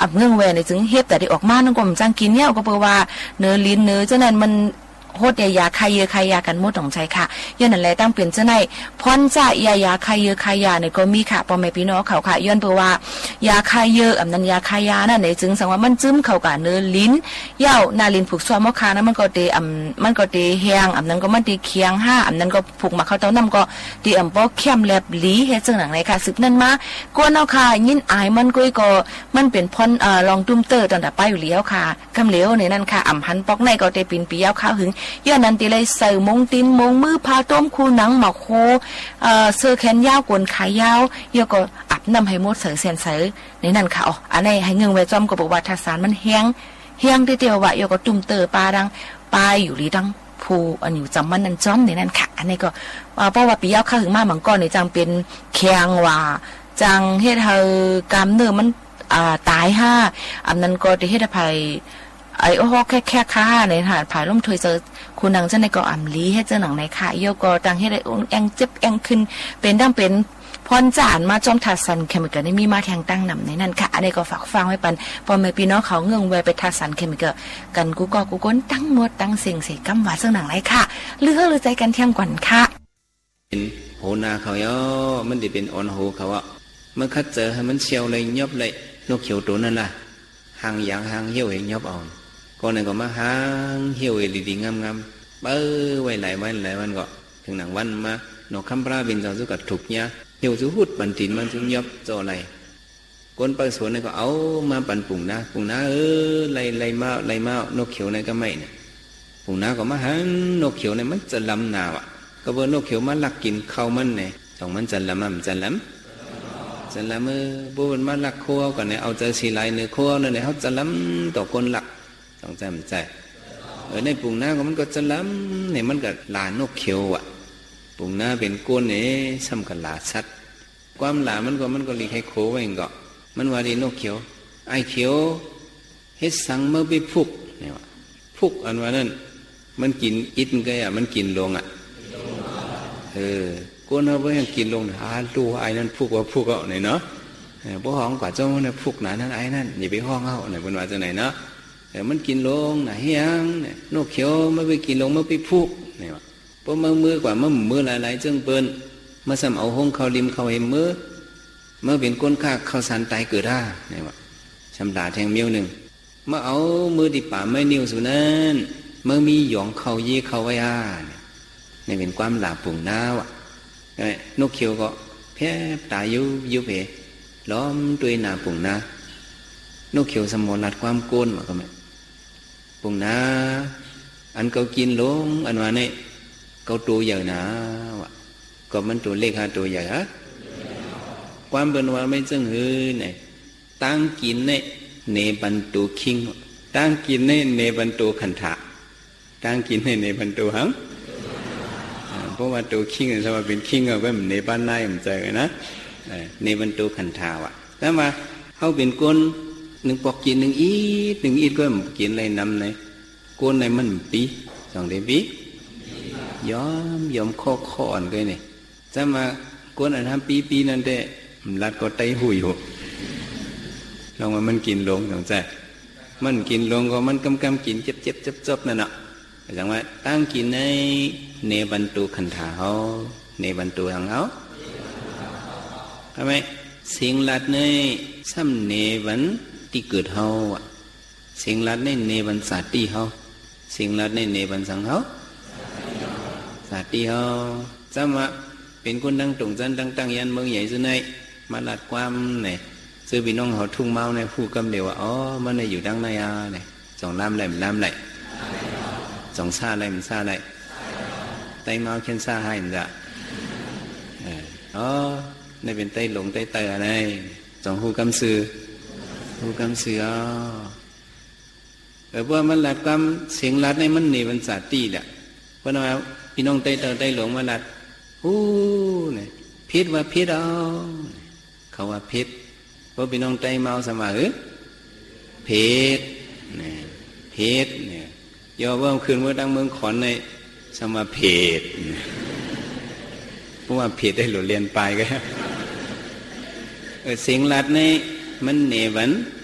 อับเงื่องแหวนในถึงเฮ็ดแต่ได้ออกมานั่นก็มันจังกินเนี่ยก็เพราะว่าเนื้อลิ้นเนื้อเจ้านั้นมันโหดยาคายเยอะคายยากันหมดของใจค่ะย้อนนั่นแหละตั้งเปลี่ยนเจ้าในพรจ่ายาคายเยอะคายยาเนี่ยก็มีค่ะพ่อแม่พี่น้องเขาค่ะย้อนเพราะว่ายาคายเยอะนั้นยาคายยานั่นเนี่ยจึงสังว่ามันจึ้มเข้ากับเนื้อลิ้นเย้าหน้าลิ้นผูกซ้อมมะขามนั้นมันก็เตมันก็เตแห้งนั้นก็มันเตเคียงห้านั้นก็ผูกมาเข้าเต้าน้ำก็เตปอเข้มแลบหลีเฮ็ดจังหนังไหนค่ะสืบนั่นมากวนเอาค่ะยินอายมันก็มันเป็นพรลองตุ้มเตอร์ตอนแต่ไปอยู่แล้วค่ะกำเหลวในนั่นค่ะพันปอกในก็เตปินปียาวข้าวหึงย้อนนั้นติเลยใส่มงตีนมงมือพาต้มคูหนังหมอกโคเสื้อแขนยาวกวนขายาวเยอะก็อาบน้ำให้หมดเสือเสียนเสือในนั่นค่ะอ๋ออันนี้ให้เงินไว้จอมก็บอกว่าทัศน์มันแห้งเตียวว่าเยอะก็ตุ่มเตอปลาดังปลาอยู่หรือดังผู้อันอยู่จำมันนั่นจอมในนั่นค่ะอันนี้ก็เพราะว่าปียาวข้าวหึงมาบางก้อนในจังเป็นแข็งว่าจังเฮ็ดให้กามเนื้อมันตายห้าอันนั้นก็จะเฮ็ดให้ไอ้โอ้โหแค่ค่าในหาดผายล่มถวยเจอคุณนางเจ้าในก็อ่ำลีให้เจ้าหนังในค่ะโยก็ตังให้ได้แองเจ็บแองขึ้นเป็นดั้งเป็นพรจานมาจอมทัดสันเคมีเกอร์นี่มีมาแทงตั้งนำในนั่นค่ะอันนี้ก็ฝากฟังไว้ปันพอแม่พี่น้องเขาเงื่องแวไปทัดสันเคมีเกอร์กันกูก็กูก้นตั้งหมดตั้งเสียงเสียกำหวาเจ้าหนังไรค่ะเลือใจกันเที่ยงก่อนค่ะเป็นโหนาเขาย่อมันจะเป็นอ่อนโหเขาอ่ะเมื่อคัดเจอให้มันเชียวเลยยบเลยนกเขียวตัวนั่นล่ะหางอย่างหางเหี้ยวเองยบอ่อนก่อนนั้นก็มาหางเหี้ยวดีๆงามๆเบ้อไว้หลายวันก็ถึงหนังวันมานกคำพระบินจอสุกัดถูกเนี่ยเหี่ยวสุหุดปันตินมันจุยบจออะไรก้นไปสวนนี่ก็เอามาปั่นปุ่งนะไล่มานกเขียวนี่ก็ไม่เนี่ยปุ่งนะก็มาหางนกเขียวนี่มันจะลำหนาวอ่ะก็เบอร์นกเขียวมันลักกินข้าวมันเนี่ยสองมันจะลำบุญมาลักคั่วก่อนเนี่ยเอาเจอสีลายเนื้อคั่วเนี่ยเขาจะล้ำต่อคนหลักต้องใจในปุ่งหน้าก็มันก็จะล้ำเนี่ยมันก็ลานกเขียวอ่ะปุ่งหน้าเป็นก้นเนี่ยซ้ำกับลาชัดความหลามันก็ลีให้โคไว้เองก็มันว่าดีนกเขียวไอเขียวเฮ็ดสังเมื่อไปพุกเนี่ยว่าพุกอันว่านั่นมันกินอิดก็อ่ะมันกินลงอ่ะก้นเอาไว้ยังกินลงดูไอ้นั่นพุกว่าพุกเอาไหนเนาะพวกห้องกว่าเจ้าเนี่ยพุกหนานั่นไอ้นั่นอย่าไปห้องเอาไหนเป็นว่าจะไหนเนาะแต่มันกินลงไหนเฮียงเนี่ยนกเขียวไม่ไปกินลงไม่ไปพุกเนี่ยว่าเพราะมือกว่ามือหลายๆเจ้าเปิ้นมาซ้ำเอาห้องเขาริมเขาเห็นมือเมื่อเป็นก้นข้าเขาสันตายเกิดได้เนี่ยว่าชำดาแทงเมียวหนึ่งเมื่อเอามือดิป่าไม่นิ้วสุนันเมื่อมีหยองเขาเย่เขาไว้เนี่ยเป็นความหลาปุ่งน้าวะนกเขียวก็แพ้ตายยุเพล้อมด้วยหนาปุ่งน้านกเขียวสมอลัดความโกนมาก็ไม่ปุ่งน้าอันเขากินลงอันว่าเนี่ยเขาตัวใหญ่นะวะก็มันตัวเล็กตัวใหญ่ฮะความเป็นว่าไม่จึงหือเนี่ยตั้งกินเนี่ยเนบันตูคิงตั้งกินเนี่ยเนบันตูขันธะตั้งกินเนี่ยเนบันตูหังเพราะว่าตัวคิงสมมติเป็นคิงก็เป็นในบ้านนายผมเจอนะในบรรทุกขันธาวะแต่ว่าเขาเป็นก้นหนึ่งปอกกินหนึ่งอีดก็กินอะไรนำในก้นในมันปีสองเดือนปียอมข้ออ่อนก็เนี่ยจะมาก้นอันทำปีนั่นเด้รัดก็ไตหุยหัวลองมามันกินลงสองใจมันกินลงก็มันกำกินเจ็บนั่นน่ะอย่างว่าตั้งกินในเนบันตูขันธาเขาเนบันตูหังเขาทำไมสิ่งลัดในซ้ำเนบันที่เกิดเขาสิ่งลัดในเนบันสาตีเขาสิ่งลัดในเนบันสังเขาสาตีเขาจำว่าเป็นคนดังตรงจันตั้งยันเมืองใหญ่สุดในมาลัดความเนี่ยซื้อพี่น้องเขาทุ่งเมาในผู้กำเดียวว่าอ๋อมันในอยู่ดังในเนี่ยสองล้ำไหลสองซาอะไรมันซาอะไรไตเมาเช่นซาให้มันจะในเป็นไตหลงไตเตออะไรสองหูกำซื้อแต่ว่ามันหลัดความเสียงหลัดในมันหนีมันสาตีแหละเพราะว่าพี่น้องไตเตอไตหลงมาหลัดเนี่ยพิษว่าพิษเขาว่าพิษเพราะพี่น้องไตเมาสมาพิษเนี่ยย่อว่าคืนเมื่อดังเมืองขอนในสมาเพศเพราะว่าเพศได้หลุดเรียนไปก็เสียงลัดในมันเนวัน